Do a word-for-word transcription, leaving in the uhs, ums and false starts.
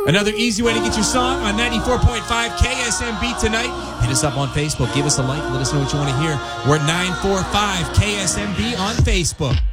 Another easy way to get your song on ninety-four point five K S M B tonight. Hit us up on Facebook. Give us a like. Let us know what you want to hear. We're at nine four five K S M B on Facebook.